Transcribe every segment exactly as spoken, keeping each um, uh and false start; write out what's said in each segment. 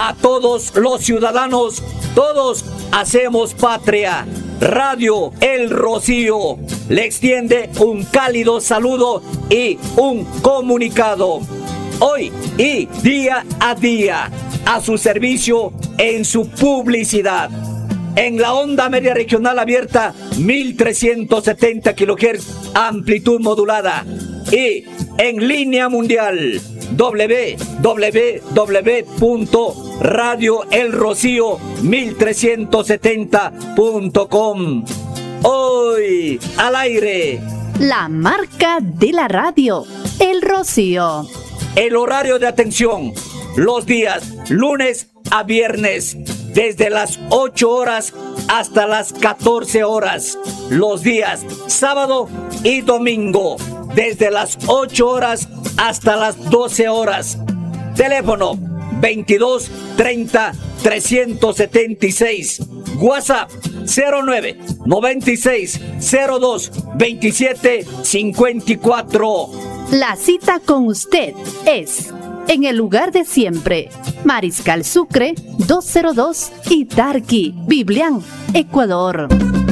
a todos los ciudadanos, todos hacemos patria. Radio El Rocío le extiende un cálido saludo y un comunicado. Hoy y día a día, a su servicio en su publicidad. En la onda media regional abierta, mil trescientos setenta kilohertz, amplitud modulada. Y en línea mundial, doble u doble u doble u punto radio el rocío mil trescientos setenta punto com. Hoy al aire, la marca de la radio, El Rocío. El horario de atención, los días lunes a viernes, desde las ocho horas hasta las catorce horas. Los días sábado y domingo, desde las ocho horas hasta las doce horas. Teléfono veintidós treinta trescientos setenta y seis. WhatsApp cero nueve noventa y seis cero dos veintisiete cincuenta y cuatro. La cita con usted es en el lugar de siempre, Mariscal Sucre doscientos dos y Tarqui, Biblián, Ecuador.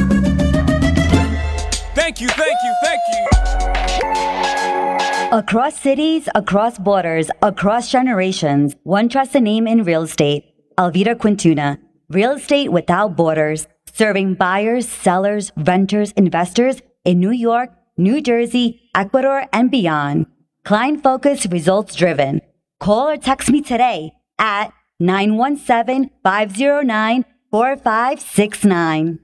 Thank you, thank you, thank you. Across cities, across borders, across generations, one trusts a name in real estate. Alvira Quintuna. Real estate without borders, serving buyers, sellers, renters, investors in New York, New Jersey, Ecuador, and beyond. Client-focused, results-driven. Call or text me today at nine one seven, five zero nine, four five six nine.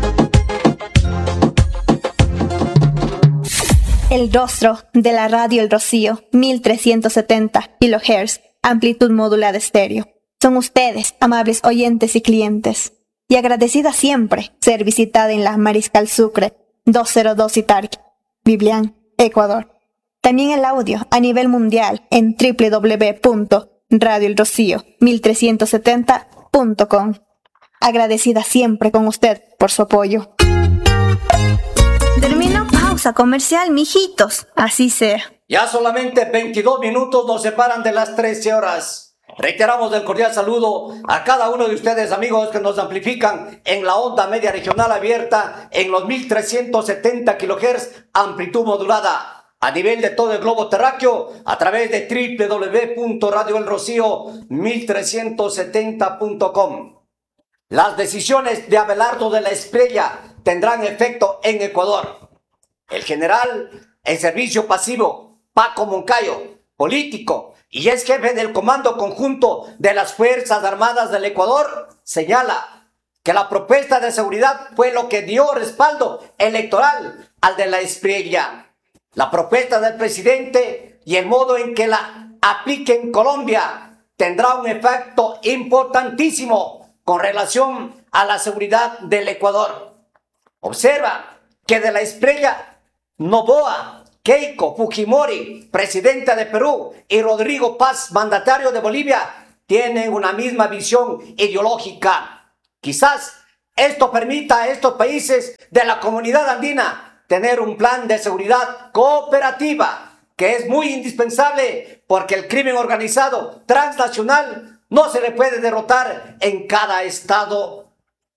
El rostro de la radio El Rocío, mil trescientos setenta kilohertz, amplitud modulada estéreo. Son ustedes, amables oyentes y clientes. Y agradecida siempre ser visitada en la Mariscal Sucre doscientos dos y Tarqui, Biblián, Ecuador. También el audio a nivel mundial en doble u doble u doble u punto radio el rocío mil trescientos setenta punto com. Agradecida siempre con usted por su apoyo. Termino pausa comercial, mijitos. Así sea. Ya solamente veintidós minutos nos separan de las trece horas. Reiteramos el cordial saludo a cada uno de ustedes, amigos, que nos amplifican en la onda media regional abierta en los mil trescientos setenta kilohertz, amplitud modulada. A nivel de todo el globo terráqueo, a través de doble u doble u doble u punto radio el rocío mil trescientos setenta punto com. Las decisiones de Abelardo de la Espriella tendrán efecto en Ecuador. El general en servicio pasivo, Paco Moncayo, político y es jefe del Comando Conjunto de las Fuerzas Armadas del Ecuador, señala que la propuesta de seguridad fue lo que dio respaldo electoral al de la Espriella. La propuesta del presidente y el modo en que la aplique en Colombia tendrá un efecto importantísimo con relación a la seguridad del Ecuador. Observa que de la Espriella, Noboa, Keiko Fujimori, presidenta de Perú, y Rodrigo Paz, mandatario de Bolivia, tienen una misma visión ideológica. Quizás esto permita a estos países de la comunidad andina tener un plan de seguridad cooperativa, que es muy indispensable porque el crimen organizado transnacional no se le puede derrotar en cada estado.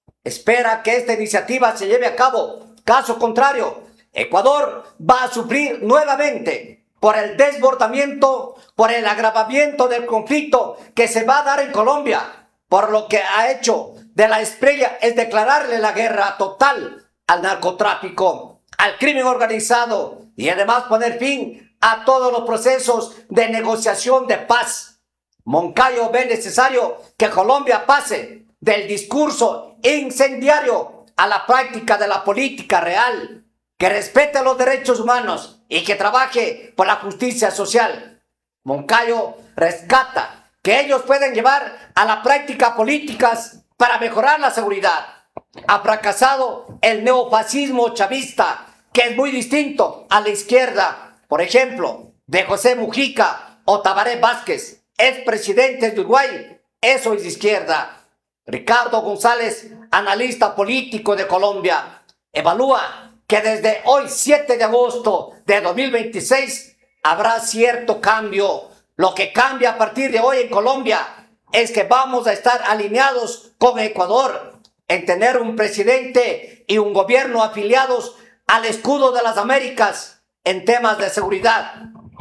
Espera que esta iniciativa se lleve a cabo. Caso contrario, Ecuador va a sufrir nuevamente por el desbordamiento, por el agravamiento del conflicto que se va a dar en Colombia. Por lo que ha hecho de la Espriella es declararle la guerra total al narcotráfico, al crimen organizado y además poner fin a todos los procesos de negociación de paz. Moncayo ve necesario que Colombia pase del discurso incendiario a la práctica de la política real, que respete los derechos humanos y que trabaje por la justicia social. Moncayo rescata que ellos pueden llevar a la práctica políticas para mejorar la seguridad. Ha fracasado el neofascismo chavista, que es muy distinto a la izquierda, por ejemplo, de José Mujica o Tabaré Vázquez, expresidentes de Uruguay. Eso es izquierda. Ricardo González, analista político de Colombia, evalúa que desde hoy, siete de agosto de dos mil veintiséis, habrá cierto cambio. Lo que cambia a partir de hoy en Colombia es que vamos a estar alineados con Ecuador en tener un presidente y un gobierno afiliados al escudo de las Américas en temas de seguridad.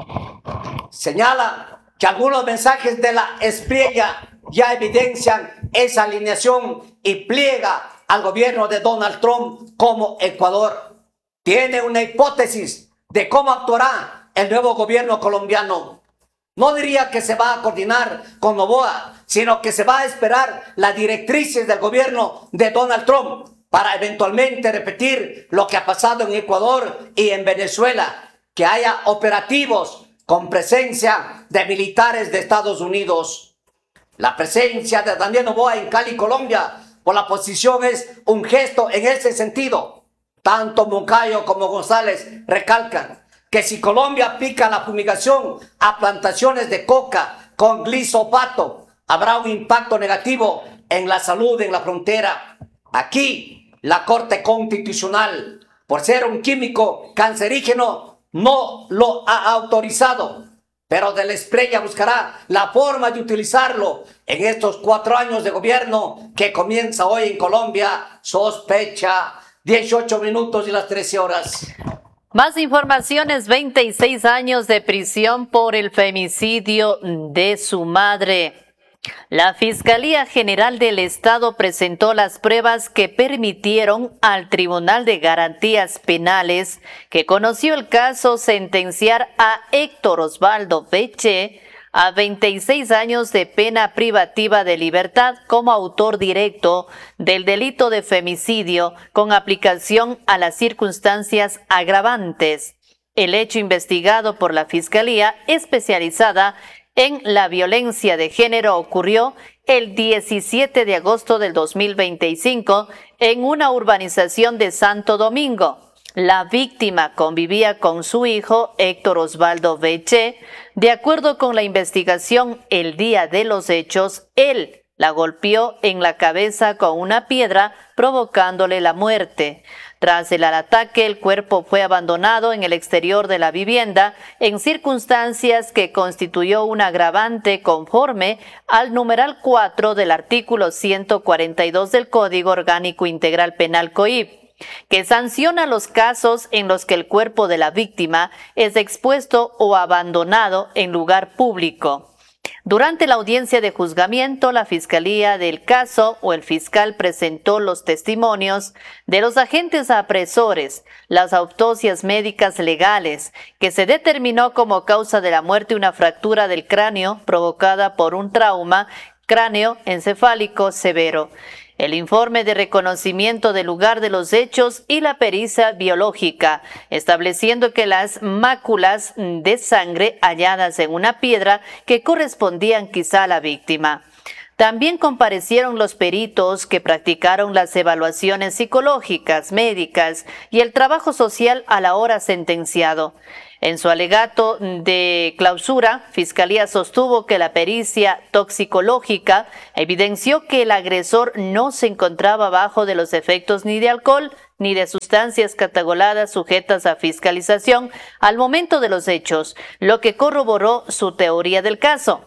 Señala que algunos mensajes de la espriella ya evidencian esa alineación y pliega al gobierno de Donald Trump como Ecuador. Tiene una hipótesis de cómo actuará el nuevo gobierno colombiano. No diría que se va a coordinar con Noboa, sino que se va a esperar las directrices del gobierno de Donald Trump para eventualmente repetir lo que ha pasado en Ecuador y en Venezuela, que haya operativos con presencia de militares de Estados Unidos. La presencia de Daniel Noboa en Cali, Colombia, por la posición es un gesto en ese sentido. Tanto Moncayo como González recalcan que si Colombia pica la fumigación a plantaciones de coca con glisopato, habrá un impacto negativo en la salud en la frontera. Aquí, la Corte Constitucional, por ser un químico cancerígeno, no lo ha autorizado, pero de la espriella buscará la forma de utilizarlo en estos cuatro años de gobierno que comienza hoy en Colombia. Sospecha, dieciocho minutos y las trece horas. Más informaciones, veintiséis años de prisión por el femicidio de su madre. La Fiscalía General del Estado presentó las pruebas que permitieron al Tribunal de Garantías Penales, que conoció el caso, sentenciar a Héctor Osvaldo Beche a veintiséis años de pena privativa de libertad como autor directo del delito de femicidio con aplicación a las circunstancias agravantes. El hecho investigado por la Fiscalía Especializada en la Violencia de Género ocurrió el diecisiete de agosto del dos mil veinticinco en una urbanización de Santo Domingo. La víctima convivía con su hijo Héctor Osvaldo Beche. De acuerdo con la investigación, el día de los hechos, él la golpeó en la cabeza con una piedra, provocándole la muerte. Tras el ataque, el cuerpo fue abandonado en el exterior de la vivienda en circunstancias que constituyó un agravante conforme al numeral cuatro del artículo ciento cuarenta y dos del Código Orgánico Integral Penal COIP, que sanciona los casos en los que el cuerpo de la víctima es expuesto o abandonado en lugar público. Durante la audiencia de juzgamiento, la fiscalía del caso o el fiscal presentó los testimonios de los agentes apresores, las autopsias médicas legales, que se determinó como causa de la muerte una fractura del cráneo provocada por un trauma cráneo-encefálico severo, el informe de reconocimiento del lugar de los hechos y la pericia biológica, estableciendo que las máculas de sangre halladas en una piedra que correspondían quizá a la víctima. También comparecieron los peritos que practicaron las evaluaciones psicológicas, médicas y el trabajo social a la hora sentenciado. En su alegato de clausura, Fiscalía sostuvo que la pericia toxicológica evidenció que el agresor no se encontraba bajo de los efectos ni de alcohol ni de sustancias catalogadas sujetas a fiscalización al momento de los hechos, lo que corroboró su teoría del caso.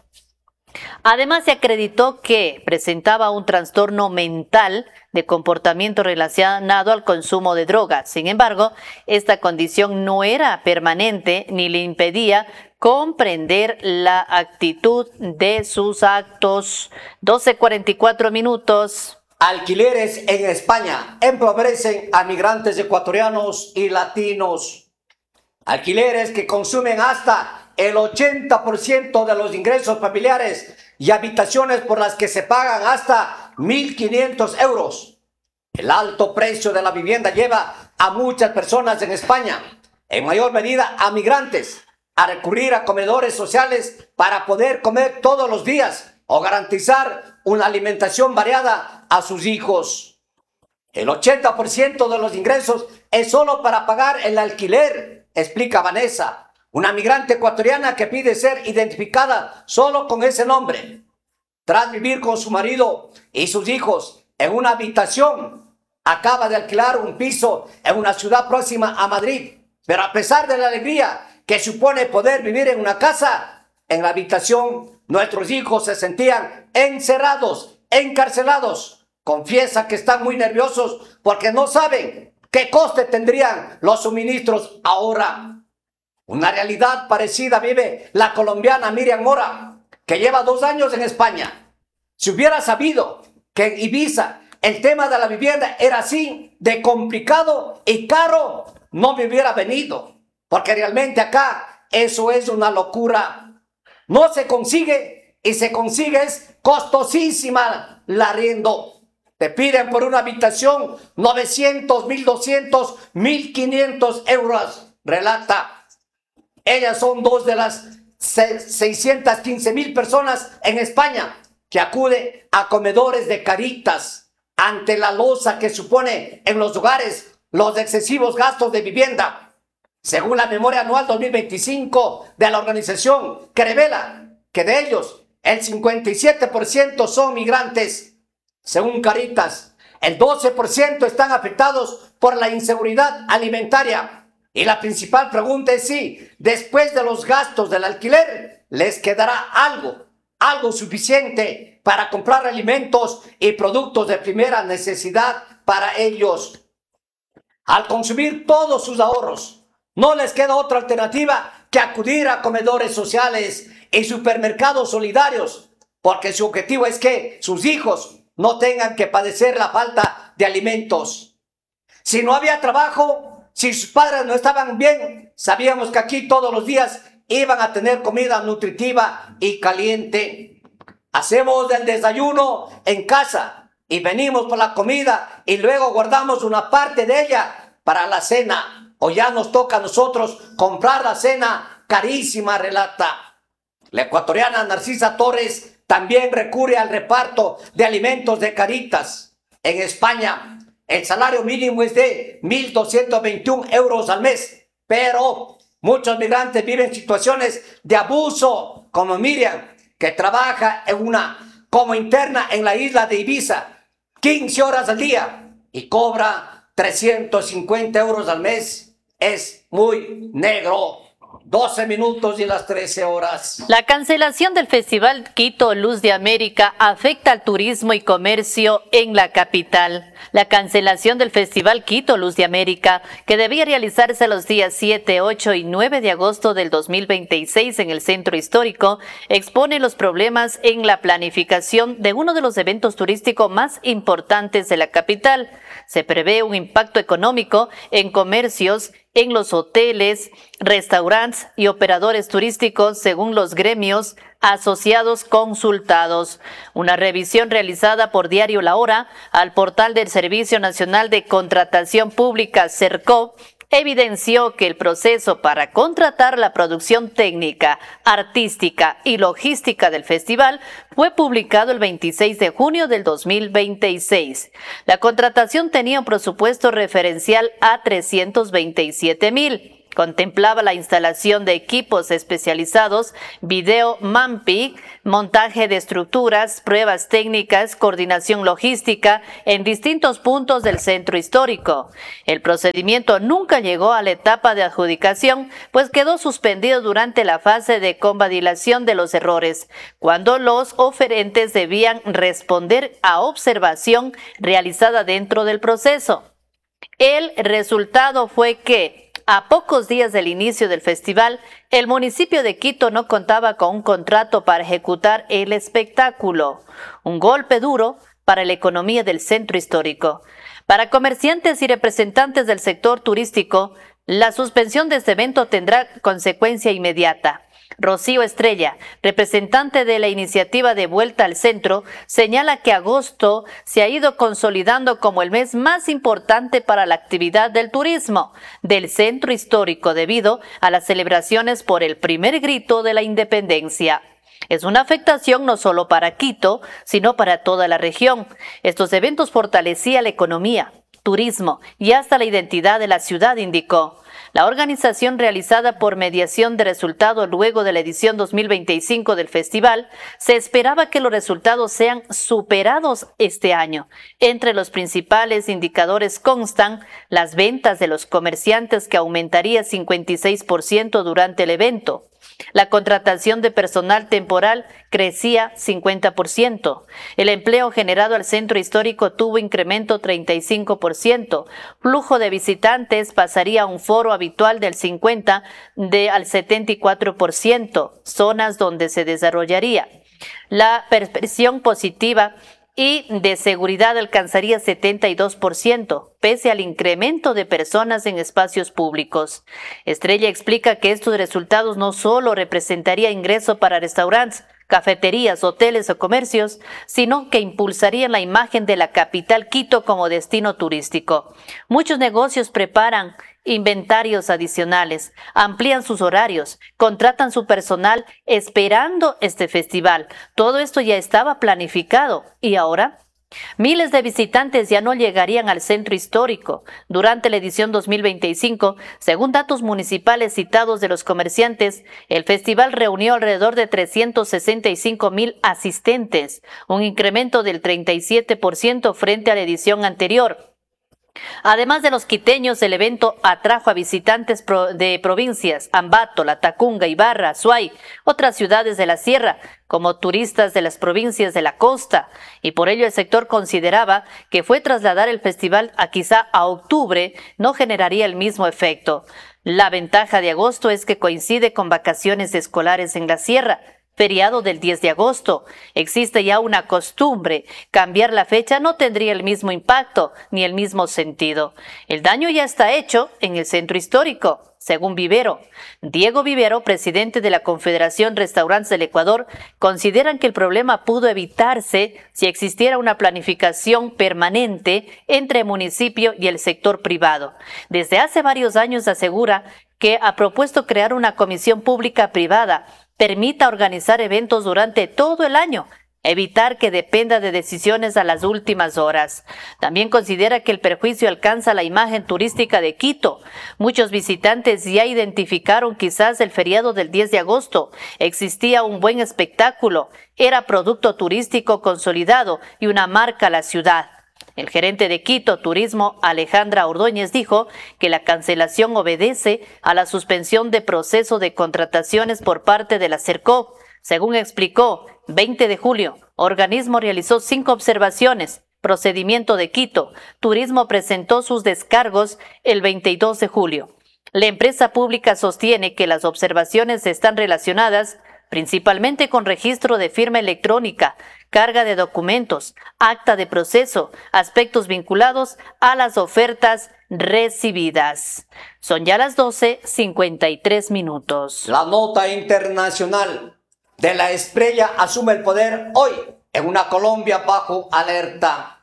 Además, se acreditó que presentaba un trastorno mental de comportamiento relacionado al consumo de drogas. Sin embargo, esta condición no era permanente ni le impedía comprender la actitud de sus actos. doce cuarenta y cuatro minutos. Alquileres en España empobrecen a migrantes ecuatorianos y latinos. Alquileres que consumen hasta el ochenta por ciento de los ingresos familiares y habitaciones por las que se pagan hasta mil quinientos euros. El alto precio de la vivienda lleva a muchas personas en España, en mayor medida a migrantes, a recurrir a comedores sociales para poder comer todos los días o garantizar una alimentación variada a sus hijos. El ochenta por ciento de los ingresos es solo para pagar el alquiler, explica Vanessa, una migrante ecuatoriana que pide ser identificada solo con ese nombre. Tras vivir con su marido y sus hijos en una habitación, acaba de alquilar un piso en una ciudad próxima a Madrid. Pero a pesar de la alegría que supone poder vivir en una casa, en la habitación Nuestros hijos se sentían encerrados, encarcelados. Confiesa que están muy nerviosos porque no saben qué coste tendrían los suministros ahora. Una realidad parecida vive la colombiana Miriam Mora, que lleva dos años en España. Si hubiera sabido que en Ibiza el tema de la vivienda era así de complicado y caro, no me hubiera venido, porque realmente acá eso es una locura. No se consigue y se consigue es costosísima el arriendo. Te piden por una habitación novecientos, mil doscientos, mil quinientos euros, relata. Ellas son dos de las seiscientas quince mil personas en España que acuden a comedores de Caritas ante la losa que supone en los hogares los excesivos gastos de vivienda. Según la memoria anual dos mil veinticinco de la organización, que revela que de ellos el cincuenta y siete por ciento son migrantes. Según Caritas, el doce por ciento están afectados por la inseguridad alimentaria. Y la principal pregunta es si, después de los gastos del alquiler, les quedará algo, algo suficiente para comprar alimentos y productos de primera necesidad para ellos. Al consumir todos sus ahorros, no les queda otra alternativa que acudir a comedores sociales y supermercados solidarios, porque su objetivo es que sus hijos no tengan que padecer la falta de alimentos. Si no había trabajo, si sus padres no estaban bien, sabíamos que aquí todos los días iban a tener comida nutritiva y caliente. Hacemos el desayuno en casa y venimos por la comida y luego guardamos una parte de ella para la cena. O ya nos toca a nosotros comprar la cena carísima, relata. La ecuatoriana Narcisa Torres también recurre al reparto de alimentos de Caritas. En España, el salario mínimo es de mil doscientos veintiún euros al mes, pero muchos migrantes viven situaciones de abuso, como Miriam, que trabaja en una, como interna en la isla de Ibiza, quince horas al día y cobra trescientos cincuenta euros al mes. Es muy negro. doce minutos y las trece horas. La cancelación del Festival Quito Luz de América afecta al turismo y comercio en la capital. La cancelación del Festival Quito Luz de América, que debía realizarse los días siete, ocho y nueve de agosto del dos mil veintiséis en el centro histórico, expone los problemas en la planificación de uno de los eventos turísticos más importantes de la capital. Se prevé un impacto económico en comercios, en los hoteles, restaurantes y operadores turísticos, según los gremios asociados consultados. Una revisión realizada por Diario La Hora al portal del Servicio Nacional de Contratación Pública, CERCO, evidenció que el proceso para contratar la producción técnica, artística y logística del festival fue publicado el veintiséis de junio del dos mil veintiséis. La contratación tenía un presupuesto referencial a trescientos veintisiete mil. Contemplaba la instalación de equipos especializados, video mapping, montaje de estructuras, pruebas técnicas, coordinación logística en distintos puntos del centro histórico. El procedimiento nunca llegó a la etapa de adjudicación, pues quedó suspendido durante la fase de convalidación de los errores, cuando los oferentes debían responder a observación realizada dentro del proceso. El resultado fue que, a pocos días del inicio del festival, el municipio de Quito no contaba con un contrato para ejecutar el espectáculo. Un golpe duro para la economía del centro histórico. Para comerciantes y representantes del sector turístico, la suspensión de este evento tendrá consecuencia inmediata. Rocío Estrella, representante de la iniciativa de Vuelta al Centro, señala que agosto se ha ido consolidando como el mes más importante para la actividad del turismo del centro histórico debido a las celebraciones por el primer grito de la independencia. Es una afectación no solo para Quito, sino para toda la región. Estos eventos fortalecían la economía, turismo y hasta la identidad de la ciudad, indicó. La organización, realizada por mediación de resultados luego de la edición dos mil veinticinco del festival, se esperaba que los resultados sean superados este año. Entre los principales indicadores constan las ventas de los comerciantes, que aumentaría cincuenta y seis por ciento durante el evento, La contratación de personal temporal crecía cincuenta por ciento. El empleo generado al centro histórico tuvo incremento treinta y cinco por ciento. Flujo de visitantes pasaría a un foro habitual del cincuenta de al setenta y cuatro por ciento, zonas donde se desarrollaría. La percepción positiva y de seguridad alcanzaría setenta y dos por ciento, pese al incremento de personas en espacios públicos. Estrella explica que estos resultados no solo representaría ingreso para restaurantes, cafeterías, hoteles o comercios, sino que impulsarían la imagen de la capital Quito como destino turístico. Muchos negocios preparan inventarios adicionales, amplían sus horarios, contratan su personal esperando este festival. Todo esto ya estaba planificado. ¿Y ahora? Miles de visitantes ya no llegarían al centro histórico. Durante la edición dos mil veinticinco, según datos municipales citados de los comerciantes, el festival reunió alrededor de trescientos sesenta y cinco mil asistentes, un incremento del treinta y siete por ciento frente a la edición anterior. Además de los quiteños, el evento atrajo a visitantes de provincias, Ambato, Latacunga, Ibarra, Azuay, otras ciudades de la sierra, como turistas de las provincias de la costa, y por ello el sector consideraba que fue trasladar el festival a quizá a octubre no generaría el mismo efecto. La ventaja de agosto es que coincide con vacaciones escolares en la sierra, feriado del diez de agosto. Existe ya una costumbre. Cambiar la fecha no tendría el mismo impacto ni el mismo sentido. El daño ya está hecho en el centro histórico, según Vivero. Diego Vivero, presidente de la Confederación Restaurantes del Ecuador, consideran que el problema pudo evitarse si existiera una planificación permanente entre el municipio y el sector privado. Desde hace varios años asegura que ha propuesto crear una comisión pública privada permita organizar eventos durante todo el año, evitar que dependa de decisiones a las últimas horas. También considera que el perjuicio alcanza la imagen turística de Quito. Muchos visitantes ya identificaron quizás el feriado del diez de agosto. Existía un buen espectáculo, era producto turístico consolidado y una marca a la ciudad. El gerente de Quito Turismo, Alejandra Ordóñez, dijo que la cancelación obedece a la suspensión de proceso de contrataciones por parte de la Sercop. Según explicó, veinte de julio, organismo realizó cinco observaciones. Procedimiento de Quito. Turismo presentó sus descargos el veintidós de julio. La empresa pública sostiene que las observaciones están relacionadas principalmente con registro de firma electrónica, carga de documentos, acta de proceso, aspectos vinculados a las ofertas recibidas. Son ya las doce cincuenta y tres minutos. La nota internacional de la Estrella asume el poder hoy en una Colombia bajo alerta.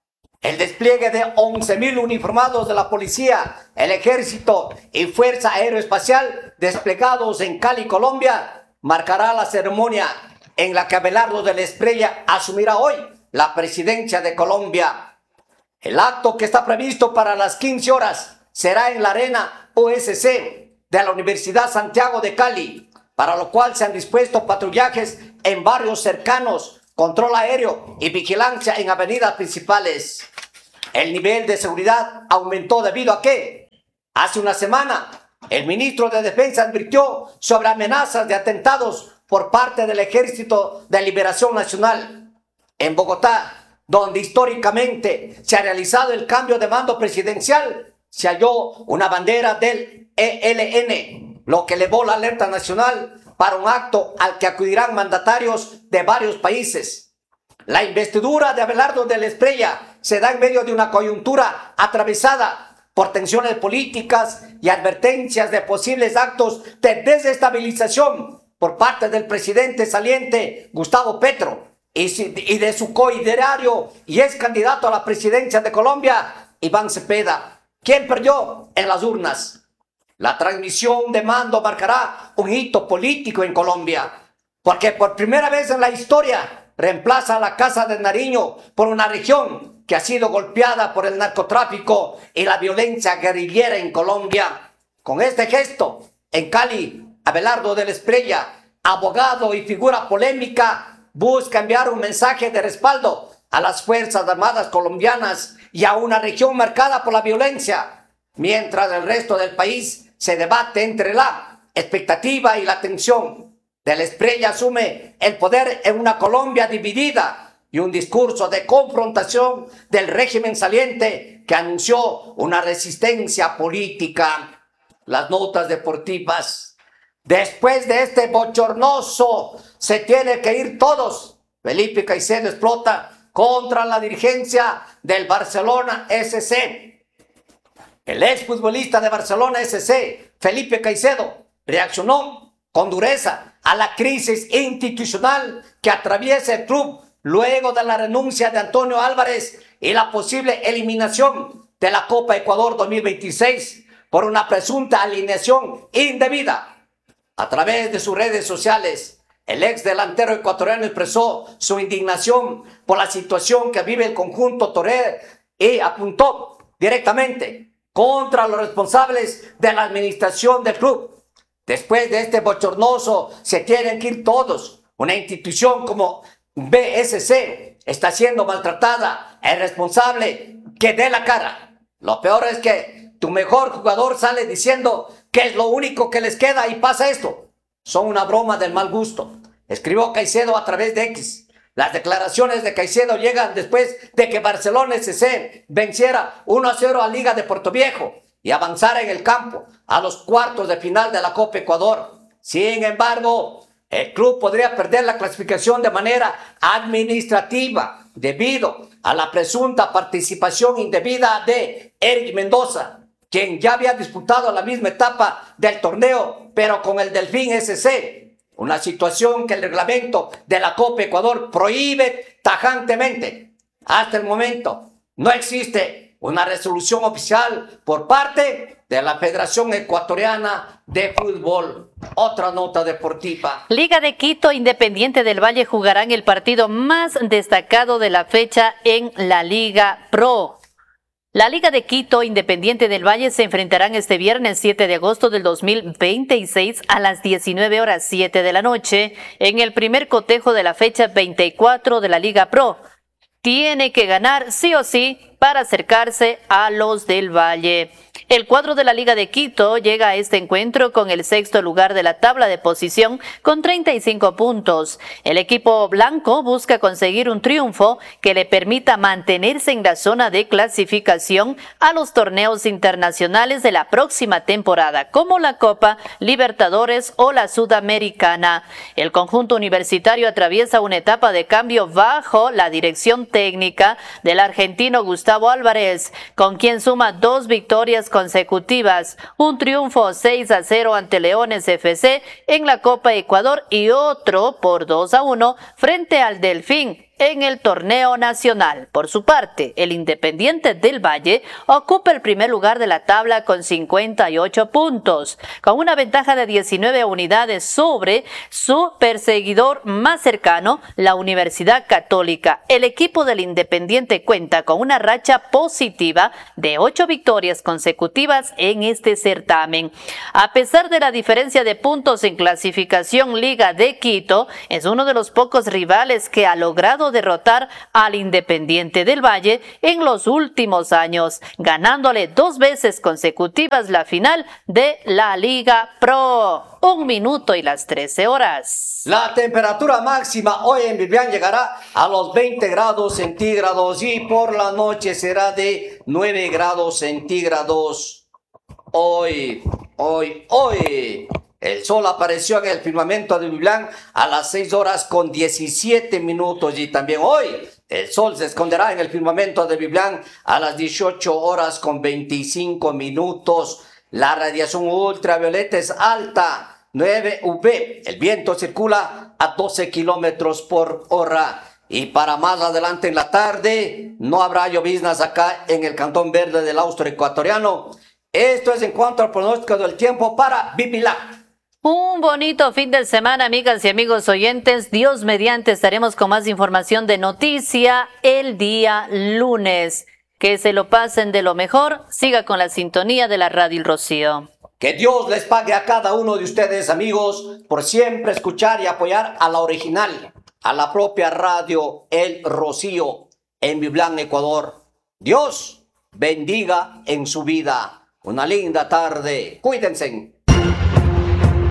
El despliegue de once mil uniformados de la policía, el ejército y Fuerza Aeroespacial desplegados en Cali, Colombia, marcará la ceremonia en la que Abelardo de la Estrella asumirá hoy la presidencia de Colombia. El acto, que está previsto para las quince horas, será en la Arena U S C de la Universidad Santiago de Cali, para lo cual se han dispuesto patrullajes en barrios cercanos, control aéreo y vigilancia en avenidas principales. El nivel de seguridad aumentó debido a que hace una semana el ministro de Defensa advirtió sobre amenazas de atentados por parte del Ejército de Liberación Nacional. En Bogotá, donde históricamente se ha realizado el cambio de mando presidencial, se halló una bandera del E L N, lo que elevó la alerta nacional para un acto al que acudirán mandatarios de varios países. La investidura de Abelardo de la Estrella se da en medio de una coyuntura atravesada por tensiones políticas y advertencias de posibles actos de desestabilización por parte del presidente saliente Gustavo Petro y de su coideario y ex candidato a la presidencia de Colombia, Iván Cepeda, quien perdió en las urnas. La transmisión de mando marcará un hito político en Colombia, porque por primera vez en la historia reemplaza a la Casa de Nariño por una región que ha sido golpeada por el narcotráfico y la violencia guerrillera en Colombia. Con este gesto, en Cali, Abelardo de la Estrella, abogado y figura polémica, busca enviar un mensaje de respaldo a las Fuerzas Armadas colombianas y a una región marcada por la violencia, mientras el resto del país se debate entre la expectativa y la tensión de la estrella asume el poder en una Colombia dividida y un discurso de confrontación del régimen saliente que anunció una resistencia política. Las notas deportivas. Después de este bochornoso, se tiene que ir todos. Felipe Caicedo explota contra la dirigencia del Barcelona S C. El exfutbolista de Barcelona S C, Felipe Caicedo, reaccionó con dureza a la crisis institucional que atraviesa el club luego de la renuncia de Antonio Álvarez y la posible eliminación de la Copa Ecuador dos mil veintiséis por una presunta alineación indebida. A través de sus redes sociales, el ex delantero ecuatoriano expresó su indignación por la situación que vive el conjunto torero y apuntó directamente contra los responsables de la administración del club. Después de este bochornoso, se tienen que ir todos. Una institución como B S C está siendo maltratada. El responsable que dé la cara. Lo peor es que tu mejor jugador sale diciendo que es lo único que les queda y pasa esto. Son una broma del mal gusto. Escribió Caicedo a través de X. Las declaraciones de Caicedo llegan después de que Barcelona S C venciera uno a cero a Liga de Puerto Viejo y avanzara en el campo a los cuartos de final de la Copa Ecuador. Sin embargo, el club podría perder la clasificación de manera administrativa debido a la presunta participación indebida de Eric Mendoza, quien ya había disputado la misma etapa del torneo, pero con el Delfín S C. Una situación que el reglamento de la Copa Ecuador prohíbe tajantemente. Hasta el momento no existe una resolución oficial por parte de la Federación Ecuatoriana de Fútbol. Otra nota deportiva. Liga de Quito, Independiente del Valle jugarán el partido más destacado de la fecha en la Liga Pro. La Liga de Quito, Independiente del Valle se enfrentarán este viernes siete de agosto del dos mil veintiséis a las diecinueve horas siete de la noche en el primer cotejo de la fecha veinticuatro de la Liga Pro. Tiene que ganar sí o sí para acercarse a los del Valle. El cuadro de la Liga de Quito llega a este encuentro con el sexto lugar de la tabla de posición con treinta y cinco puntos. El equipo blanco busca conseguir un triunfo que le permita mantenerse en la zona de clasificación a los torneos internacionales de la próxima temporada, como la Copa Libertadores o la Sudamericana. El conjunto universitario atraviesa una etapa de cambio bajo la dirección técnica del argentino Gustavo Álvarez, con quien suma dos victorias consecutivas, un triunfo seis a cero ante Leones F C en la Copa Ecuador y otro por dos a uno frente al Delfín en el torneo nacional. Por su parte, el Independiente del Valle ocupa el primer lugar de la tabla con cincuenta y ocho puntos, con una ventaja de diecinueve unidades sobre su perseguidor más cercano, la Universidad Católica. El equipo del Independiente cuenta con una racha positiva de ocho victorias consecutivas en este certamen. A pesar de la diferencia de puntos en clasificación, Liga de Quito es uno de los pocos rivales que ha logrado derrotar al Independiente del Valle en los últimos años, ganándole dos veces consecutivas la final de la Liga Pro. Un minuto y las trece horas. La temperatura máxima hoy en Biblián llegará a los veinte grados centígrados y por la noche será de nueve grados centígrados. Hoy, hoy, hoy. El sol apareció en el firmamento de Biblián a las seis horas con diecisiete minutos y también hoy el sol se esconderá en el firmamento de Biblián a las dieciocho horas con veinticinco minutos. La radiación ultravioleta es alta, nueve U V. El viento circula a doce kilómetros por hora. Y para más adelante en la tarde no habrá lloviznas acá en el Cantón Verde del Austro Ecuatoriano. Esto es en cuanto al pronóstico del tiempo para Biblián. Un bonito fin de semana, amigas y amigos oyentes. Dios mediante estaremos con más información de noticia el día lunes. Que se lo pasen de lo mejor. Siga con la sintonía de la Radio El Rocío. Que Dios les pague a cada uno de ustedes, amigos, por siempre escuchar y apoyar a la original, a la propia Radio El Rocío en Biblián, Ecuador. Dios bendiga en su vida. Una linda tarde. Cuídense.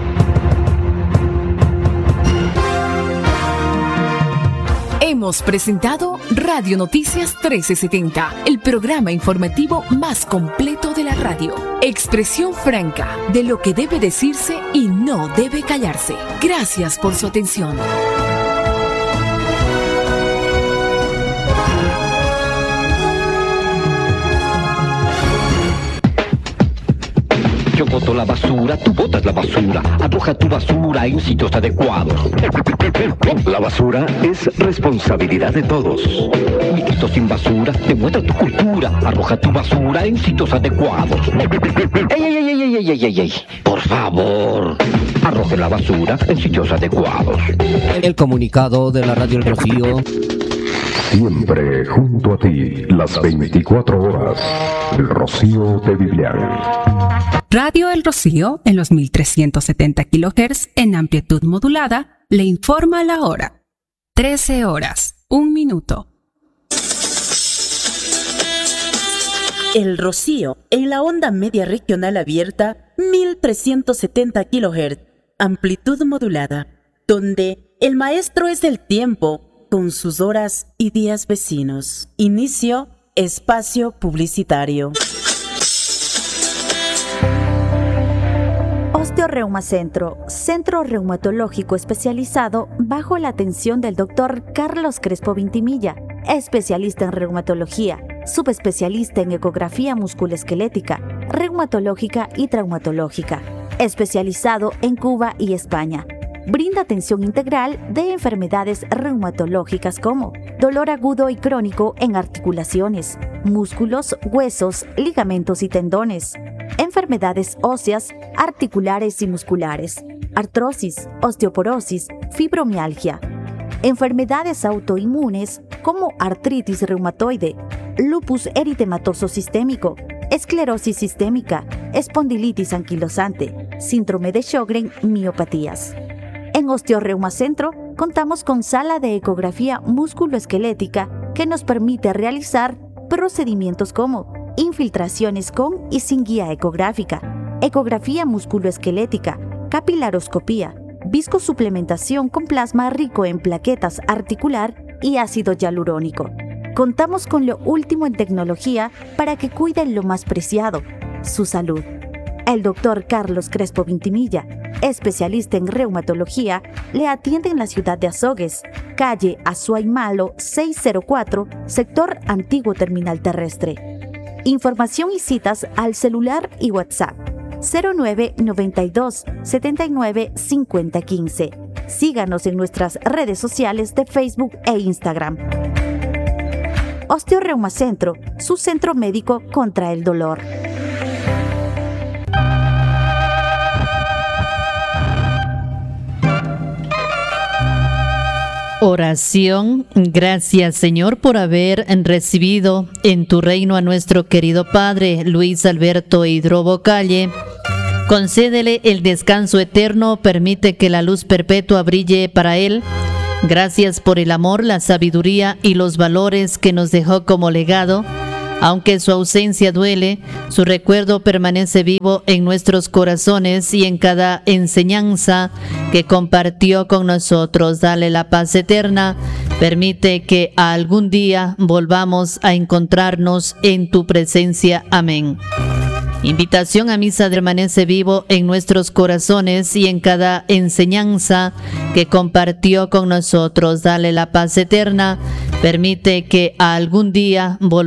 Hemos presentado Radio Noticias trece setenta, el programa informativo más completo de la radio. Expresión franca de lo que debe decirse y no debe callarse. Gracias por su atención. Yo boto la basura, tú botas la basura. Arroja tu basura en sitios adecuados. La basura es responsabilidad de todos. Un sitio sin basura demuestra tu cultura. Arroja tu basura en sitios adecuados. ¡Ey, ey, ey, ey, ey, ey, ey, ey! Por favor, arroje la basura en sitios adecuados. El comunicado de la Radio El Rocío. Siempre junto a ti, las veinticuatro horas. El Rocío de Biblián. Radio El Rocío, en los mil trescientos setenta kilohertz en amplitud modulada, le informa la hora. trece horas, un minuto. El Rocío, en la onda media regional abierta, mil trescientos setenta kilohertz, amplitud modulada, donde el maestro es el tiempo, con sus horas y días vecinos. Inicio, espacio publicitario. Osteoreumacentro, centro reumatológico especializado bajo la atención del doctor Carlos Crespo Vintimilla, especialista en reumatología, subespecialista en ecografía musculoesquelética, reumatológica y traumatológica, especializado en Cuba y España. Brinda atención integral de enfermedades reumatológicas como dolor agudo y crónico en articulaciones, músculos, huesos, ligamentos y tendones, enfermedades óseas, articulares y musculares, artrosis, osteoporosis, fibromialgia, enfermedades autoinmunes como artritis reumatoide, lupus eritematoso sistémico, esclerosis sistémica, espondilitis anquilosante, síndrome de Sjögren, miopatías. En Osteoreumacentro contamos con sala de ecografía musculoesquelética que nos permite realizar procedimientos como infiltraciones con y sin guía ecográfica, ecografía musculoesquelética, capilaroscopía, viscosuplementación con plasma rico en plaquetas articular y ácido hialurónico. Contamos con lo último en tecnología para que cuiden lo más preciado, su salud. El doctor Carlos Crespo Vintimilla, especialista en reumatología, le atiende en la ciudad de Azogues, calle Azuay Malo seiscientos cuatro, sector Antiguo Terminal Terrestre. Información y citas al celular y WhatsApp cero nueve noventa y dos setenta y nueve cincuenta quince. Síganos en nuestras redes sociales de Facebook e Instagram. Osteoreumacentro, su centro médico contra el dolor. Oración. Gracias, Señor, por haber recibido en tu reino a nuestro querido Padre Luis Alberto Hidrobo Calle. Concédele el descanso eterno, permite que la luz perpetua brille para él. Gracias por el amor, la sabiduría y los valores que nos dejó como legado. Aunque su ausencia duele, su recuerdo permanece vivo en nuestros corazones y en cada enseñanza que compartió con nosotros. Dale la paz eterna, permite que algún día volvamos a encontrarnos en tu presencia. Amén. Invitación a misa permanece vivo en nuestros corazones y en cada enseñanza que compartió con nosotros. Dale la paz eterna, permite que algún día volvamos